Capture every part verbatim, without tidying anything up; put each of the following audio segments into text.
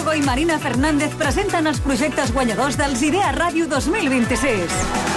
Diego i Marina Fernández presenten els projectes guanyadors dels Idea Ràdio dos mil vint-i-sis.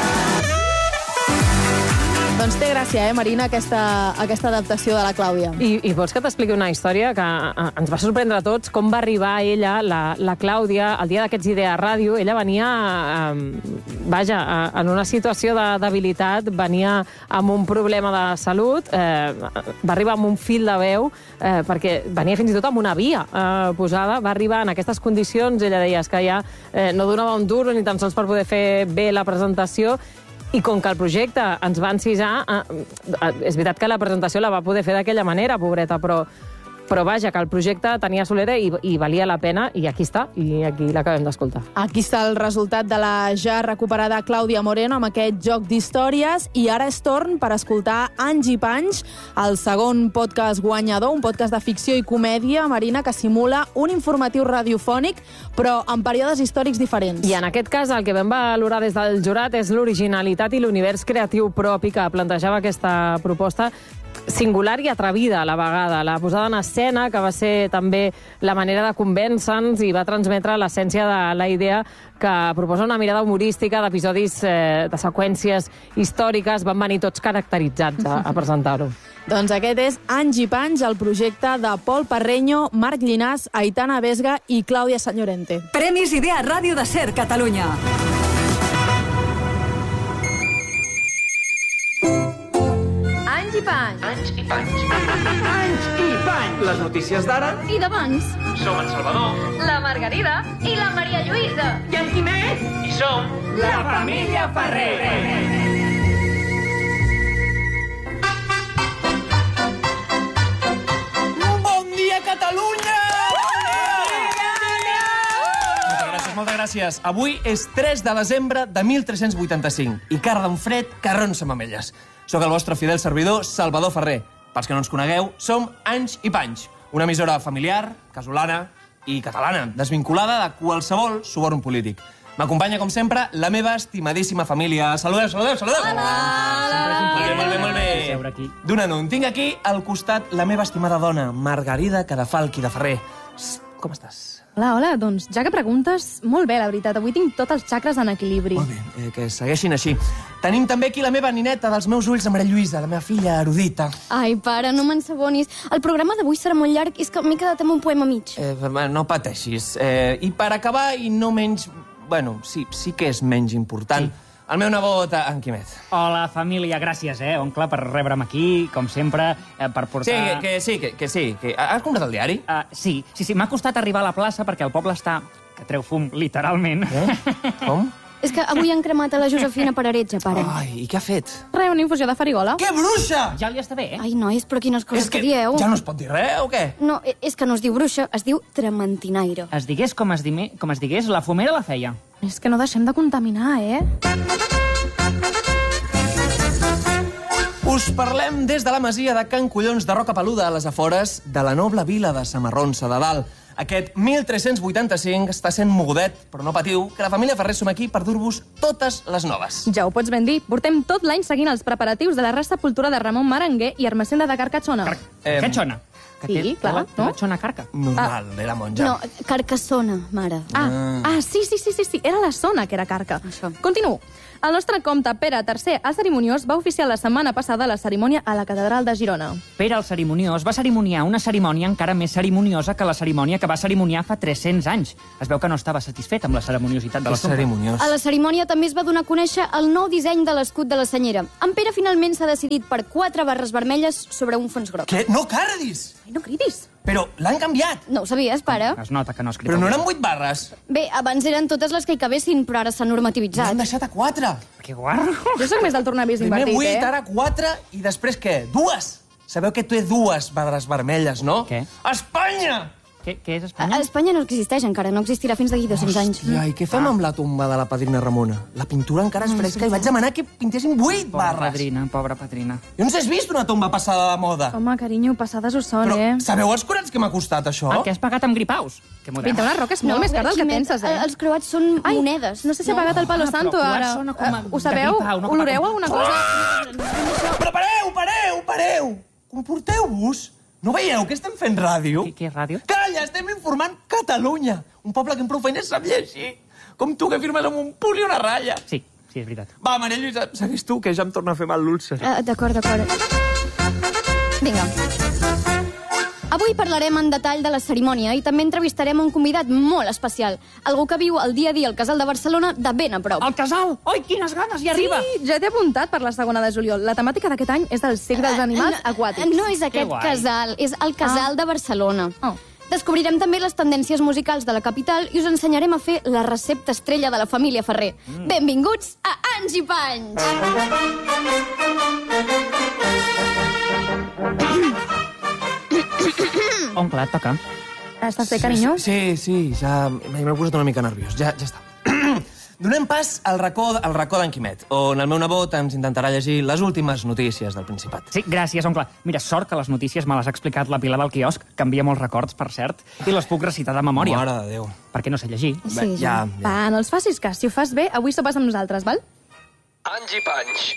Doncs té gràcia, eh, Marina, aquesta, aquesta adaptació de la Clàudia. I, i vols que t'expliqui una història que eh, ens va sorprendre a tots, com va arribar ella, la, la Clàudia, el dia d'aquests Idea Ràdio. Ella venia, eh, vaja, eh, en una situació de debilitat, venia amb un problema de salut, eh, va arribar amb un fil de veu, eh, perquè venia fins i tot amb una via eh, posada, va arribar en aquestes condicions, ella deia que ja eh, no donava un duro ni tan sols per poder fer bé la presentació. I com que el projecte ens va encisar, eh, és veritat que la presentació la va poder fer d'aquella manera, pobreta, però, però vaja, que el projecte tenia solera i, i valia la pena, i aquí està, i aquí l'acabem d'escoltar. Aquí està el resultat de la ja recuperada Clàudia Moreno amb aquest joc d'històries, i ara és torn per escoltar Anys i Panys, el segon podcast guanyador, un podcast de ficció i comèdia, Marina, que simula un informatiu radiofònic, però en períodes històrics diferents. I en aquest cas el que vam valorar des del jurat és l'originalitat i l'univers creatiu propi que plantejava aquesta proposta, singular i atrevida a la vegada. La posada en escena, que va ser també la manera de convèncer-nos i va transmetre l'essència de la idea, que proposa una mirada humorística d'episodis, eh, de seqüències històriques. Van venir tots caracteritzats a, a presentar-ho. Doncs aquest és Anys i Panys, el projecte de Pol Parreño, Marc Llinàs, Aitana Vesga i Clàudia Senyorente. Premis Idea Ràdio de Ser Catalunya. Anys i Panys. Anys i Panys. Anys i Panys. Les notícies d'ara I d'abans. Som en Salvador. La Margarida i la Maria Lluïsa. i en Quimet, I som... la família Ferrer. Bon dia, Catalunya! Moltes gràcies, moltes gràcies. Avui és tres de desembre de mil tres-cents vuitanta-cinc i cara d'un fred que arronsa mamelles. Soc el vostre fidel servidor, Salvador Ferrer. Pels que no ens conegueu, som Anys i Panys, una emissora familiar, casolana i catalana, desvinculada de qualsevol suborn polític. M'acompanya, com sempre, la meva estimadíssima família. Saludeu, saludeu, saludeu! Hola! Molt bé, molt bé, molt bé. Seure aquí. D'un en un. Tinc aquí al costat la meva estimada dona, Margarida Cadafalch i de Ferrer. Psst, com estàs? Hola, hola, doncs ja que preguntes, molt bé, la veritat. Avui tinc tots els xacres en equilibri. Molt bé, eh, que segueixin així. Tenim també aquí la meva nineta dels meus ulls, la Maria Lluïsa, la meva filla erudita. Ai, pare, no m'ensabonis. El programa d'avui serà molt llarg i és que m'he quedat amb un poema mig. Eh, no pateixis. Eh, I per acabar, i no menys... Bueno, sí, sí que és menys important. Sí. El meu nebot, en Quimet. Hola, família, gràcies, eh, oncle, per rebre'm aquí, com sempre, eh, per portar... Sí, que, que sí, que, que sí. Que... Has comprat el diari? Uh, sí, sí, sí, m'ha costat arribar a la plaça perquè el poble està... que treu fum, literalment. Eh? Com? És que avui han cremat a la Josefina per heretge, pare. Ai, i què ha fet? Re, una infusió de farigola. Que bruixa! Ja li està bé, eh? Ai, nois, però quines coses És que que dieu. ja no es pot dir res, o què? No, és que no es diu bruixa, es diu trementinaire. Es digués com es, dime, com es digués, la fumera la feia. És que no deixem de contaminar, eh? Us parlem des de la masia de Can Collons de Roca Peluda, a les afores de la noble vila de Samarronsa de Dalt. Aquest mil tres-cents vuitanta-cinc està sent mogudet, però no patiu, que la família Ferrer som aquí per dur-vos totes les noves. Ja ho pots ben dir. Portem tot l'any seguint els preparatius de la resepultura de Ramon Maranguer i Ermessenda de Carcassona. Car Eh, Carcassona. Que sí, té, clar, té la, té no? la xona carca. Normal, ah. era monja. No, Carcassona, mare. Ah, ah, sí, sí, sí, sí, sí, era la zona que era Carca. Això. Continuo. El nostre comte Pere tercer, el cerimoniós, va oficiar la setmana passada la cerimònia a la Catedral de Girona. Pere el cerimoniós va cerimoniar una cerimònia encara més ceremoniosa que la cerimònia que va cerimoniar fa tres-cents anys. Es veu que no estava satisfet amb la ceremoniositat de Que l'assumpte. cerimoniós. A la cerimònia també es va donar a conèixer el nou disseny de l'escut de la senyera. En Pere finalment s'ha decidit per quatre barres vermelles sobre un fons groc. Què? No cardis! Ai, no cridis. Però l'han canviat. No ho sabies, pare? Es nota que no ha escrit. Però no el eren vuit barres. Bé, abans eren totes les que hi cabessin, però ara s'han L'han normativitzat. deixat a quatre. Que guarro. Jo sóc més del tornavís Primer invertit, vuit, eh? ara quatre, i després què? Dues! Sabeu que té dues barres vermelles, no? Què? Espanya! Què, què és A Espanya? Espanya no existeix encara, no existirà fins d'aquí dos-cents anys. Hòstia, i què fem amb la tomba de la padrina Ramona? La pintura encara és fresca i vaig demanar que pintessin vuit Pobra barres. padrina, pobra padrina. Jo no sé si has vist una tomba passada de moda. Home, carinyo, passades ho són, Però eh? sabeu els curats que m'ha costat, això? Ah, que has pagat amb gripaus? Que modern. Pintar una roca és molt més car del que Quimet, penses, eh? Els croats són Ai, monedes. No sé si ha pagat el Palo Ah, però Santo, croats ara. sona com a Eh, Ho de sabeu? gripau, no? Oloreu alguna cosa? Però pareu, pareu, pareu! Comporteu-vos! No veieu que estem fent ràdio? Què, què és ràdio? Calla, estem informant Catalunya! Un poble que amb prou feines sap llegir. Com tu, que firmes amb un punt i una ratlla. Sí, sí, és veritat. Va, Maria Lluïsa, segueix tu, que ja em torna a fer mal l'úlcer. Uh, d'acord, d'acord. Vinga. Avui parlarem en detall de la cerimònia i també entrevistarem un convidat molt especial. Algú que viu el dia a dia al Casal de Barcelona de ben a prop. El casal! Oi, quines ganes, hi arriba! Sí, ja t'he apuntat per la segona de juliol. La temàtica d'aquest any és el circ dels animals no, aquàtics. No és aquest guai. casal, és el Casal Ah. de Barcelona. Oh. Descobrirem també les tendències musicals de la capital i us ensenyarem a fer la recepta estrella de la família Ferrer. Mm. Benvinguts a Anys i Panys! Oncle, et toca. Estàs bé, carinyo? Sí, sí, ja m'he posat una mica nerviós. Ja, ja està. Donem pas al racó, al racó d'en Quimet, on el meu nebot ens intentarà llegir les últimes notícies del Principat. Sí, gràcies, oncle. Mira, sort que les notícies me les ha explicat la Pilar del quiosc, que envia molts records, per cert, i les puc recitar de memòria. Mare de Déu. Perquè no sé llegir. Sí, Bé, ja, ja. Va, no els facis cas. Si ho fas bé, avui sopes amb nosaltres, val? Anys i panys.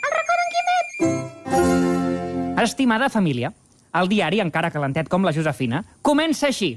Estimada família, el diari, encara calentet com la Josefina, comença així.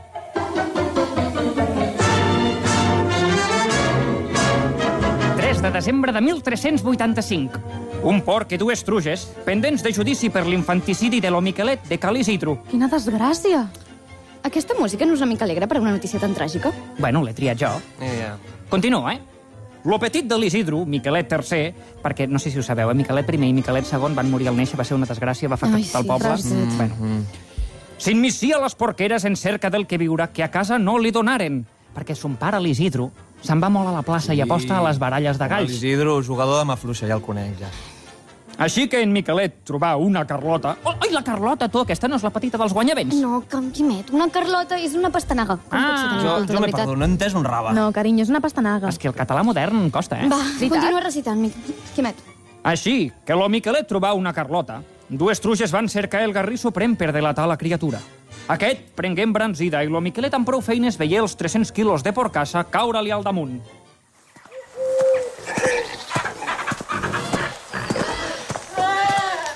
tres de desembre de mil tres-cents vuitanta-cinc. Un porc i dues truges, pendents de judici per l'infanticidi de lo Miquelet de Cal Isidro. Quina desgràcia. Aquesta música no és una mica alegre per una notícia tan tràgica? Bueno, l'he triat jo. Eh, ja. Continua, eh? Lo petit de l'Isidro, Miquelet tercer, perquè no sé si ho sabeu, eh? Miquelet primer i Miquelet segon van morir al néixer, va ser una desgràcia, va afectar Ai, tot el sí, poble. res. Bueno. S'immiscia a les porqueres en cerca del que viurà, que a casa no li donaren, perquè son pare, l'Isidro, se'n va molt a la plaça i aposta a les baralles de galls. L'Isidro, jugador de mafluixa, ja el conec, ja. Així que en Miquelet trobà una Carlota... Oh, ai, la Carlota, tu, aquesta no és la petita dels guanyavents? No, que en Quimet, una Carlota és una pastanaga. Com Ah, pot ser tan Jo, inculta, jo de me veritat? perdono, no he entès un rave. No, carinyo, és una pastanaga. És que el català modern costa, eh? Va, Veritat? continua recitant, Mi- Quimet. Així que lo Miquelet trobà una Carlota. Dues truges van cercar el garrí suprem per delatar la criatura. Aquest prengué embranzida i lo Miquelet amb prou feines veia els tres-cents quilos de porcassa caure-li al damunt.